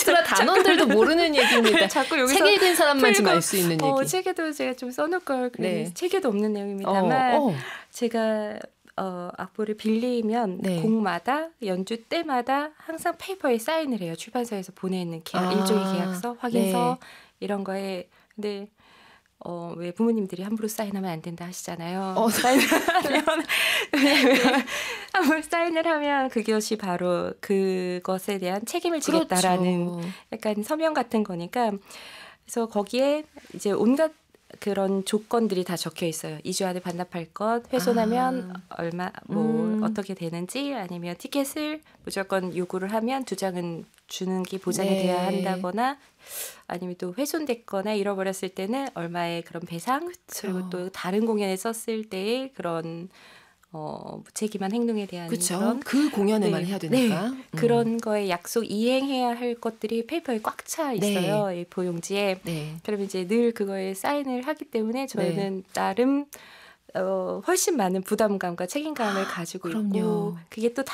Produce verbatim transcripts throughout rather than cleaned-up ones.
오케스트라 단원들도 모르는 얘기입니다. 자꾸 여기서 책 읽은 사람만 좀 알 수 있는 얘기. 어, 책에도 제가 좀 써놓을 걸. 네. 책에도 없는 내용입니다만 어, 어. 제가 어, 악보를 빌리면 네. 곡마다 연주 때마다 항상 페이퍼에 사인을 해요. 출판사에서 보내는 계약, 아, 일종의 계약서, 확인서 네. 이런 거에. 근데 어, 왜 부모님들이 함부로 사인하면 안 된다 하시잖아요. 어, 사인을 하면 왜냐면 함부로 사인을 하면 그것이 바로 그것에 대한 책임을 지겠다라는 그렇죠. 약간 서명 같은 거니까. 그래서 거기에 이제 온갖 그런 조건들이 다 적혀 있어요. 이 주 안에 반납할 것, 훼손하면 아. 얼마, 뭐 음. 어떻게 되는지, 아니면 티켓을 무조건 요구를 하면 두 장은 주는 게 보장이 네. 돼야 한다거나, 아니면 또 훼손됐거나 잃어버렸을 때는 얼마의 그런 배상, 그쵸. 그리고 또 다른 공연에 썼을 때의 그런 어, 무책임한 행동에 대한 그렇죠. 그런 그 공연에만 네, 해야 되니까. 네. 음. 그런 거에 약속 이행해야 할 것들이 페이퍼에 꽉 차 있어요. 이 보용지에. 네. 그러면 이제 늘 그거에 사인을 하기 때문에 저는 나름 어, 훨씬 많은 부담감과 책임감을 가지고 그럼요. 있고, 그게 또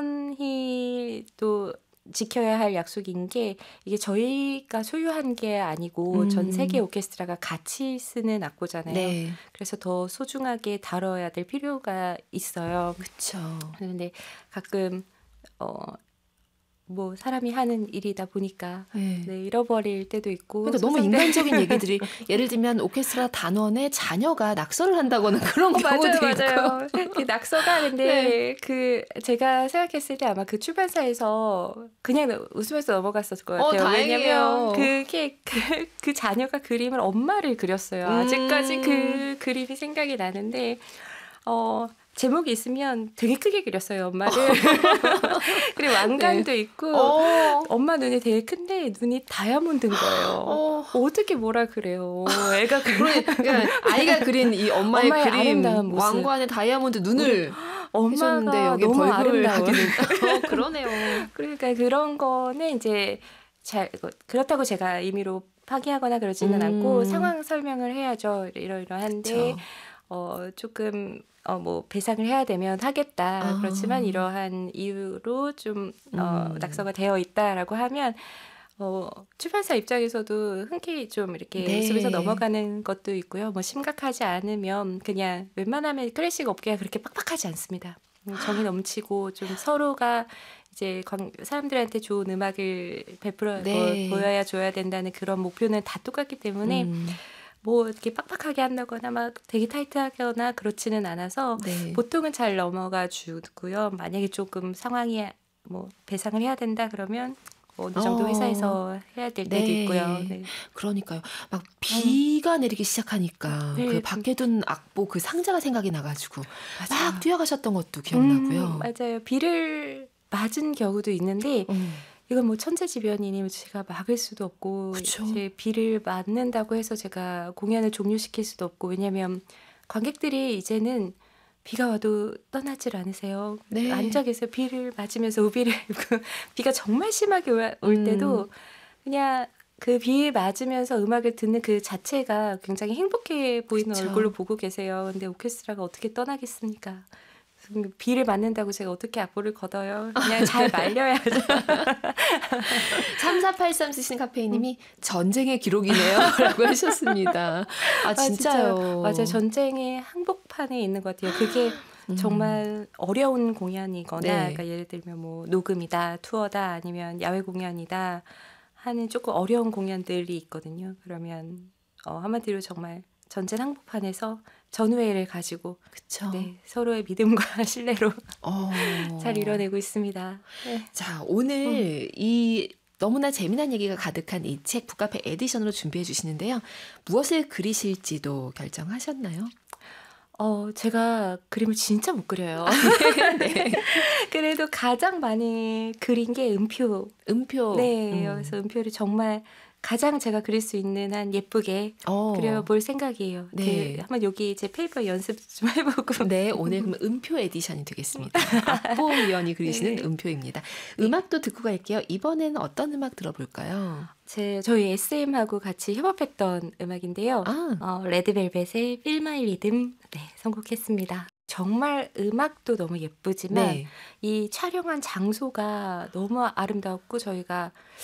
당연히 또 지켜야 할 약속인 게, 이게 저희가 소유한 게 아니고 음. 전 세계 오케스트라가 같이 쓰는 악보잖아요. 네. 그래서 더 소중하게 다뤄야 될 필요가 있어요. 그렇죠. 그런데 가끔 어, 뭐 사람이 하는 일이다 보니까 네. 네, 잃어버릴 때도 있고. 그러니까 너무 소상대- 인간적인 얘기들이 예를 들면 오케스트라 단원의 자녀가 낙서를 한다거나 그런 어, 경우도 맞아요, 있고. 맞아요. 그 낙서가 근데 네. 그 제가 생각했을 때 아마 그 출판사에서 그냥 웃으면서 넘어갔었을 것 어, 같아요. 다행이에요. 왜냐면 그게 그, 그 자녀가 그림을 엄마를 그렸어요. 아직까지 음. 그 그림이 생각이 나는데 어. 제목이 있으면 되게 크게 그렸어요, 엄마를. 그리고 왕관도 있고 어. 엄마 눈이 되게 큰데 눈이 다이아몬드인 거예요. 어. 어떻게 뭐라 그래요. 애가 그 그러니까 아이가 그린 이 엄마의, 엄마의 그림 아름다운 모습. 왕관의 다이아몬드 눈을 해줬는데 엄마가 여기 너무 벌금을 아름다워. 하기는 어, 그러네요. 그러니까 그런 거는 이제 잘 그렇다고 제가 임의로 파기하거나 그러지는 음. 않고 상황 설명을 해야죠. 이러이러한데 그쵸. 어, 조금 어, 뭐 배상을 해야 되면 하겠다. 아. 그렇지만 이러한 이유로 좀 어, 음. 낙서가 되어 있다라고 하면 어, 출판사 입장에서도 흔쾌히 좀 이렇게 네. 웃으면서 넘어가는 것도 있고요. 뭐 심각하지 않으면 그냥 웬만하면 클래식 업계가 그렇게 빡빡하지 않습니다. 음, 정이 넘치고 좀 서로가 이제 관- 사람들한테 좋은 음악을 베풀어 네. 보, 보여야 줘야 된다는 그런 목표는 다 똑같기 때문에 음. 뭐 이렇게 빡빡하게 한다거나 막 되게 타이트하거나 그렇지는 않아서 네. 보통은 잘 넘어가 주고요. 만약에 조금 상황이 뭐 배상을 해야 된다 그러면 어느 정도 어. 회사에서 해야 될 때도 네. 있고요. 네. 그러니까요. 막 비가 내리기 시작하니까 네. 그 밖에 둔 악보 그 상자가 생각이 나가지고 맞아요. 막 뛰어가셨던 것도 기억나고요. 음, 맞아요. 비를 맞은 경우도 있는데 음. 이건 뭐 천재지변이니 제가 막을 수도 없고 그쵸. 이제 비를 맞는다고 해서 제가 공연을 종료시킬 수도 없고, 왜냐면 관객들이 이제는 비가 와도 떠나질 않으세요. 네. 앉아 계세요. 비를 맞으면서 우비를 입고 비가 정말 심하게 올- 올 때도 음. 그냥 그 비에 맞으면서 음악을 듣는 그 자체가 굉장히 행복해 보이는 그쵸. 얼굴로 보고 계세요. 근데 오케스트라가 어떻게 떠나겠습니까? 비를 맞는다고 제가 어떻게 악보를 걷어요? 그냥 잘 말려야죠. 삼사팔삼 쓰신 카페이님이 전쟁의 기록이네요 라고 하셨습니다. 아 진짜요. 맞아요. 전쟁의 한복판에 있는 것 같아요. 그게 음. 정말 어려운 공연이거나, 네. 그러니까 예를 들면 뭐 녹음이다, 투어다, 아니면 야외 공연이다 하는 조금 어려운 공연들이 있거든요. 그러면 어, 한마디로 정말 전쟁 한복판에서 전우회를 가지고 그쵸. 네, 서로의 믿음과 신뢰로 어. 잘 이뤄내고 있습니다. 네. 자, 오늘 이 너무나 재미난 얘기가 가득한 이 책 북카페 에디션으로 준비해 주시는데요. 무엇을 그리실지도 결정하셨나요? 어, 제가 그림을 진짜 못 그려요. 네. 그래도 가장 많이 그린 게 음표. 음표. 네, 음. 그래서 음표를 정말 가장 제가 그릴 수 있는 한 예쁘게 어. 그려볼 생각이에요. 네. 그, 한번 여기 제 페이퍼 연습 좀 해보고. 네, 오늘 그러면 음표 에디션이 되겠습니다. 악보 위원이 그리시는 네. 음표입니다. 음악도 듣고 갈게요. 이번에는 어떤 음악 들어볼까요? 제 저희 에스엠하고 같이 협업했던 음악인데요. 아, 어, 레드벨벳의 Feel My Rhythm 네, 선곡했습니다. 정말 음악도 너무 예쁘지만 네. 이 촬영한 장소가 너무 아름다웠고, 저희가